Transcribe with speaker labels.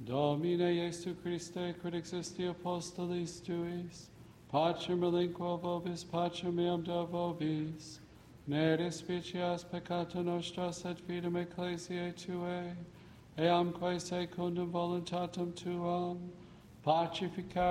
Speaker 1: Domine Iesu Christe, quid existi apostolis tuis, pacem relinquo vobis, pacem meam da vobis, ne respicias peccata nostra, sed fidem ecclesiae Tuae, eamque secundum voluntatem Tuam, pacificare